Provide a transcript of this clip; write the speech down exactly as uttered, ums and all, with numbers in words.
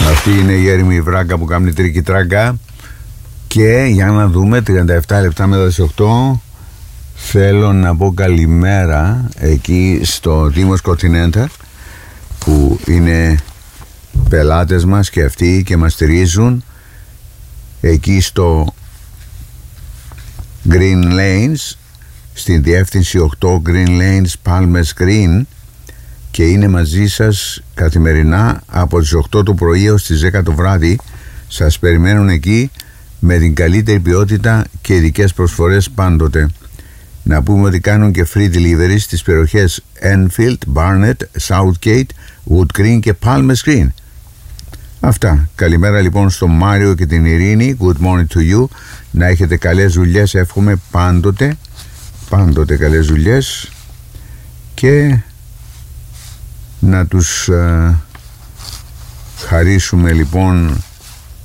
Αυτή είναι η Έρημη Βράγκα που κάνει τρίκι τράγκα. Και για να δούμε, τριάντα επτά λεπτά μετά τις οκτώ, θέλω να πω καλημέρα εκεί στο Δήμος Continental, που είναι πελάτες μας και αυτοί και μας στηρίζουν εκεί στο Green Lanes, στην διεύθυνση οκτώ Green Lanes Palmers Green, και είναι μαζί σας καθημερινά από τις οκτώ το πρωί έως τις δέκα το βράδυ. Σας περιμένουν εκεί με την καλύτερη ποιότητα και ειδικές προσφορές πάντοτε. Να πούμε ότι κάνουν και free delivery στις περιοχές Enfield, Barnet, Southgate, Wood Green και Palmers Green. Αυτά. Καλημέρα λοιπόν στον Μάριο και την Ειρήνη. Good morning to you. Να έχετε καλές δουλειές, εύχομαι πάντοτε. Πάντοτε καλές δουλειές. Και να τους uh, χαρίσουμε λοιπόν